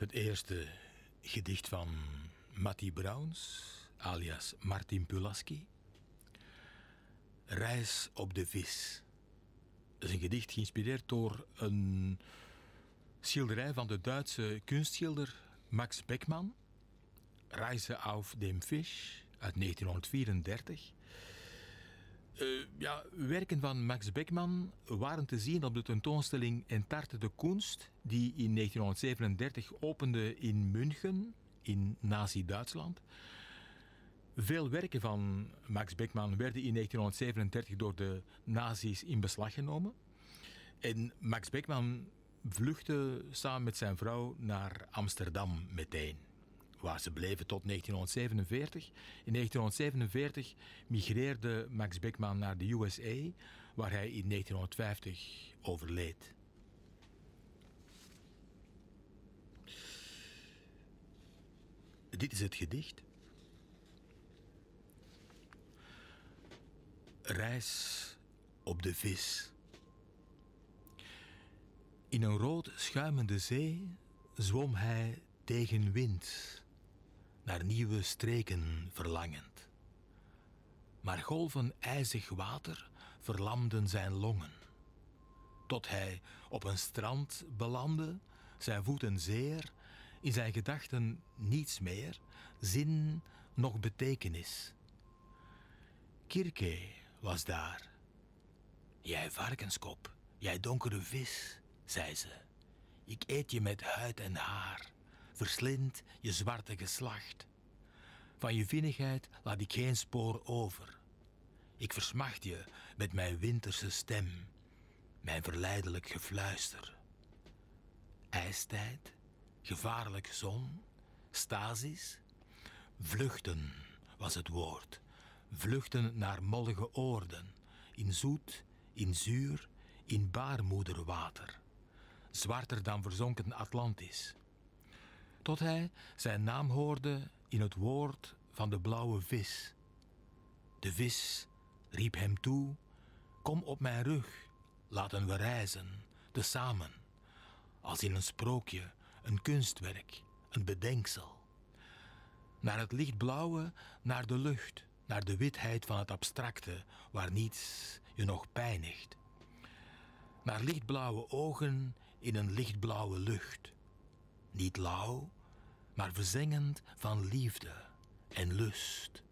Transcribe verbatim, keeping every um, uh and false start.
Het eerste gedicht van Mattie Browns, alias Martin Pulaski. Reis op de vis. Dat is een gedicht geïnspireerd door een schilderij van de Duitse kunstschilder Max Beckmann. Reise auf dem Fisch uit negentienhonderdvierendertig. Uh, ja, werken van Max Beckmann waren te zien op de tentoonstelling Entarte de Kunst, die in negentienhonderdzevenendertig opende in München, in Nazi-Duitsland. Veel werken van Max Beckmann werden in negentienhonderdzevenendertig door de nazi's in beslag genomen. En Max Beckmann vluchtte samen met zijn vrouw naar Amsterdam meteen, waar ze bleven tot negentienhonderdzevenenveertig. In negentienhonderdzevenenveertig migreerde Max Beckmann naar de U S A, waar hij in negentienhonderdvijftig overleed. Dit is het gedicht. Reis op de vis. In een rood schuimende zee zwom hij tegen wind, naar nieuwe streken verlangend. Maar golven ijzig water verlamden zijn longen, tot hij op een strand belandde, zijn voeten zeer, in zijn gedachten niets meer, zin noch betekenis. Kirke was daar. Jij varkenskop, jij donkere vis, zei ze, ik eet je met huid en haar, verslind je zwarte geslacht. Van je vinnigheid laat ik geen spoor over. Ik versmacht je met mijn winterse stem, mijn verleidelijk gefluister. IJstijd, gevaarlijke zon, stasis. Vluchten was het woord. Vluchten naar mollige oorden, in zoet, in zuur, in baarmoederwater. Zwarter dan verzonken Atlantis. Tot hij zijn naam hoorde in het woord van de blauwe vis. De vis riep hem toe, kom op mijn rug, laten we reizen, tezamen. Als in een sprookje, een kunstwerk, een bedenksel. Naar het lichtblauwe, naar de lucht, naar de witheid van het abstracte, waar niets je nog pijnigt. Naar lichtblauwe ogen in een lichtblauwe lucht. Niet lauw, maar verzengend van liefde en lust.